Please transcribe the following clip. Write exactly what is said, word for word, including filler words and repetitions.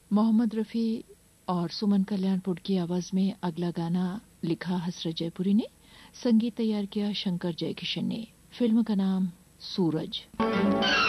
मोहम्मद रफी और सुमन कल्याणपुर की आवाज में अगला गाना लिखा हसरत जयपुरी ने, संगीत तैयार किया शंकर जयकिशन ने। फिल्म का नाम सूरज।